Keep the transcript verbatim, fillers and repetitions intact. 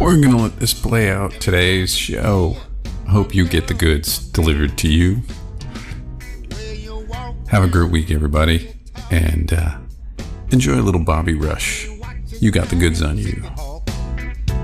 We're gonna let this play out today's show. Hope you get the goods delivered to you. Have a great week, everybody, and uh, enjoy a little Bobby Rush. You got the goods on you.